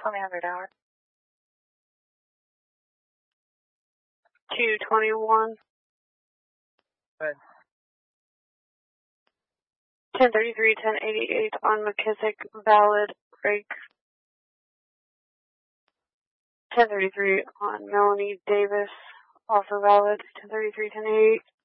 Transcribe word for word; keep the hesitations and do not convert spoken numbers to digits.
twenty hundred hour. two twenty-one. Good. ten thirty-three, ten eighty-eight on McKissick, valid break. ten thirty-three on Melanie Davis, also valid. ten thirty-three, ten eighty-eight.